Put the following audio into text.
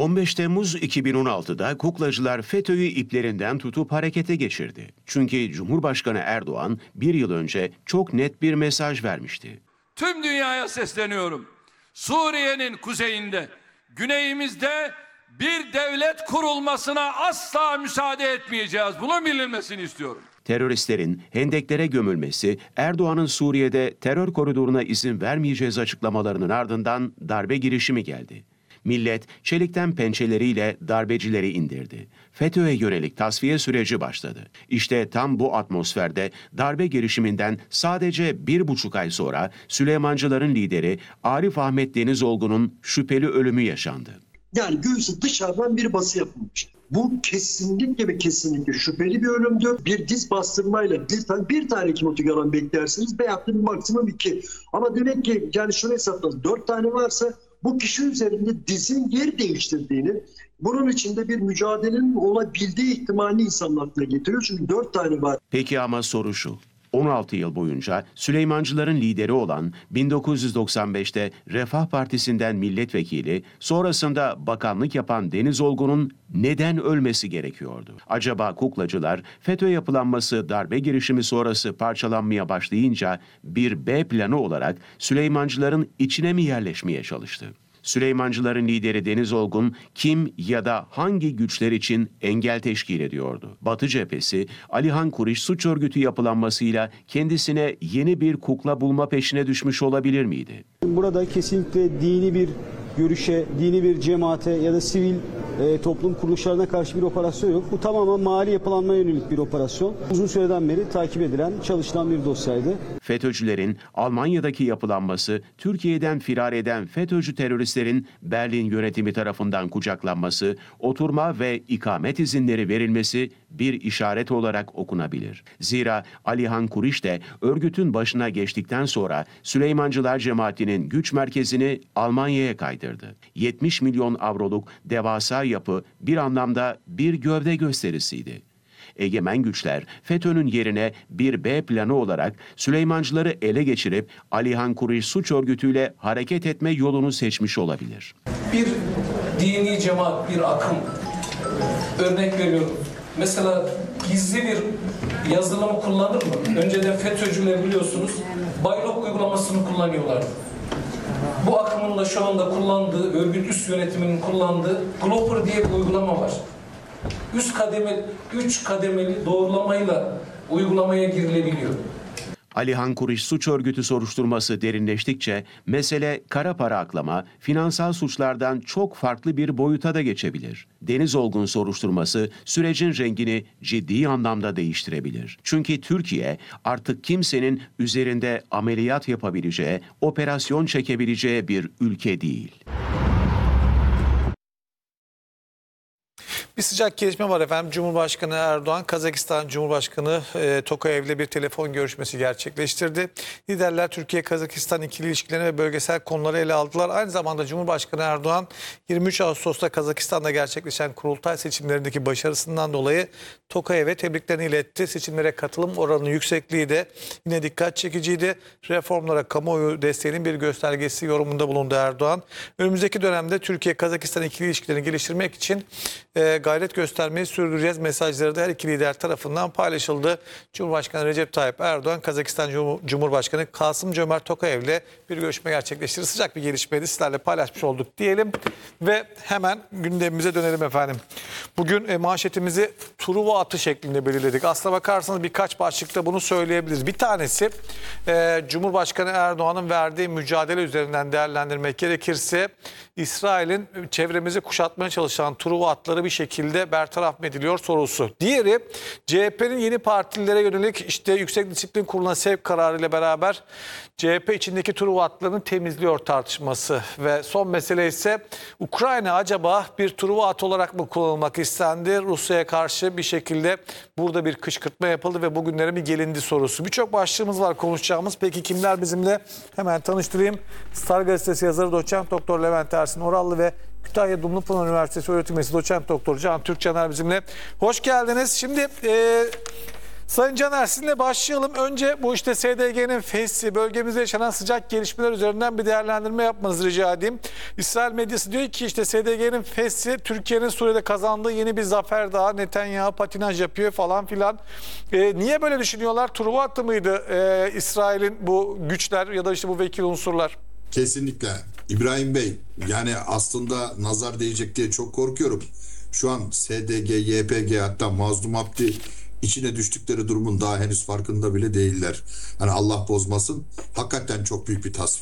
15 Temmuz 2016'da kuklacılar FETÖ'yü iplerinden tutup harekete geçirdi. Çünkü Cumhurbaşkanı Erdoğan bir yıl önce çok net bir mesaj vermişti. Tüm dünyaya sesleniyorum. Suriye'nin kuzeyinde, güneyimizde bir devlet kurulmasına asla müsaade etmeyeceğiz. Bunun bilinmesini istiyorum. Teröristlerin hendeklere gömülmesi, Erdoğan'ın Suriye'de terör koridoruna izin vermeyeceğiz açıklamalarının ardından darbe girişimi geldi. Millet çelikten pençeleriyle darbecileri indirdi. FETÖ'ye yönelik tasfiye süreci başladı. İşte tam bu atmosferde darbe girişiminden sadece 1,5 ay sonra Süleymancıların lideri Arif Ahmet Denizolgu'nun şüpheli ölümü yaşandı. Yani göğsü dışarıdan bir bası yapılmış. Bu kesinlikle ve kesinlikle şüpheli bir ölümdü. Bir diz bastırmayla bir tane kimotogalan beklersiniz veyahut da maksimum 2. Ama demek ki yani şunu hesaplayın, 4 tane varsa bu kişi üzerinde dizin yer değiştirdiğini, bunun içinde bir mücadelenin olabildiği ihtimalini insanın aklına getiriyor. Çünkü 4 tane var. Peki ama soru şu. 16 yıl boyunca Süleymancıların lideri olan 1995'te Refah Partisi'nden milletvekili, sonrasında bakanlık yapan Denizolgu'nun neden ölmesi gerekiyordu? Acaba kuklacılar FETÖ yapılanması darbe girişimi sonrası parçalanmaya başlayınca bir B planı olarak Süleymancıların içine mi yerleşmeye çalıştı? Süleymancıların lideri Denizolgun kim ya da hangi güçler için engel teşkil ediyordu? Batı cephesi Alihan Kuriş suç örgütü yapılanmasıyla kendisine yeni bir kukla bulma peşine düşmüş olabilir miydi? Burada kesinlikle dini bir görüşe, dini bir cemaate ya da sivil toplum kuruluşlarına karşı bir operasyon yok. Bu tamamen mali yapılanmaya yönelik bir operasyon. Uzun süreden beri takip edilen, çalışılan bir dosyaydı. FETÖ'cülerin Almanya'daki yapılanması, Türkiye'den firar eden FETÖ'cü teröristlerin Berlin yönetimi tarafından kucaklanması, oturma ve ikamet izinleri verilmesi bir işaret olarak okunabilir. Zira Alihan Kuriş de örgütün başına geçtikten sonra Süleymancılar cemaatinin güç merkezini Almanya'ya kaydırdı. 70 milyon avroluk devasa yapı bir anlamda bir gövde gösterisiydi. Egemen güçler FETÖ'nün yerine bir B planı olarak Süleymancıları ele geçirip Alihan Kuriş suç örgütüyle hareket etme yolunu seçmiş olabilir. Bir dini cemaat, bir akım, örnek veriyorum. Mesela gizli bir yazılımı kullanır mı? Önceden FETÖ'cüler biliyorsunuz Baylok uygulamasını kullanıyorlardı. Bu akımın da şu anda kullandığı, örgüt üst yönetiminin kullandığı Glopper diye bir uygulama var. Üç kademeli doğrulamayla uygulamaya girilebiliyor. Alihan Kuriş suç örgütü soruşturması derinleştikçe mesele kara para aklama, finansal suçlardan çok farklı bir boyuta da geçebilir. Denizolgun soruşturması sürecin rengini ciddi anlamda değiştirebilir. Çünkü Türkiye artık kimsenin üzerinde ameliyat yapabileceği, operasyon çekebileceği bir ülke değil. Bir sıcak gelişme var efendim. Cumhurbaşkanı Erdoğan, Kazakistan Cumhurbaşkanı Tokayev'le bir telefon görüşmesi gerçekleştirdi. Liderler Türkiye-Kazakistan ikili ilişkilerini ve bölgesel konuları ele aldılar. Aynı zamanda Cumhurbaşkanı Erdoğan 23 Ağustos'ta Kazakistan'da gerçekleşen kurultay seçimlerindeki başarısından dolayı Tokayev'e tebriklerini iletti. Seçimlere katılım oranının yüksekliği de yine dikkat çekiciydi. Reformlara kamuoyu desteğinin bir göstergesi yorumunda bulundu Erdoğan. Önümüzdeki dönemde Türkiye-Kazakistan ikili ilişkilerini geliştirmek için gayret göstermeyi sürdüreceğiz mesajları da her iki lider tarafından paylaşıldı. Cumhurbaşkanı Recep Tayyip Erdoğan, Kazakistan Cumhurbaşkanı Kasım-Cömert Tokayev'le bir görüşme gerçekleştirdi. Sıcak bir gelişmeydi, sizlerle paylaşmış olduk diyelim ve hemen gündemimize dönelim efendim. Bugün manşetimizi Truva atı şeklinde belirledik. Aslına bakarsanız birkaç başlıkta bunu söyleyebiliriz. Bir tanesi Cumhurbaşkanı Erdoğan'ın verdiği mücadele üzerinden değerlendirmek gerekirse İsrail'in çevremizi kuşatmaya çalışan Truva atları bir şekilde bertaraf mı ediliyor sorusu. Diğeri CHP'nin yeni partilere yönelik işte Yüksek Disiplin Kurulu'na sevk kararıyla beraber CHP içindeki Truva atlarını temizliyor tartışması. Ve son mesele ise Ukrayna acaba bir Truva at olarak mı kullanılmak istendi? Rusya'ya karşı bir şekilde burada bir kışkırtma yapıldı ve bugünlere mi gelindi sorusu. Birçok başlığımız var konuşacağımız. Peki kimler bizimle? Hemen tanıştırayım. Star Gazetesi yazarı Doçent Doktor Levent Ersin Orallı ve Kütahya Dumlupınar Üniversitesi öğretim üyesi Doçent Doktor Can Türkcaner bizimle. Hoş geldiniz. Şimdi Sayın Caner, sizinle başlayalım. Önce bu işte SDG'nin fesli, bölgemizde yaşanan sıcak gelişmeler üzerinden bir değerlendirme yapmanızı rica edeyim. İsrail medyası diyor ki işte SDG'nin fesli Türkiye'nin Suriye'de kazandığı yeni bir zafer daha. Netanyahu patinaj yapıyor falan filan. Niye böyle düşünüyorlar? Truva attı mıydı İsrail'in bu güçler ya da işte bu vekil unsurlar? Kesinlikle. İbrahim Bey, yani aslında nazar değecek diye çok korkuyorum. Şu an SDG, YPG, hatta Mazlum Abdi içine düştükleri durumun daha henüz farkında bile değiller. Hani Allah bozmasın. Hakikaten çok büyük bir tasfiye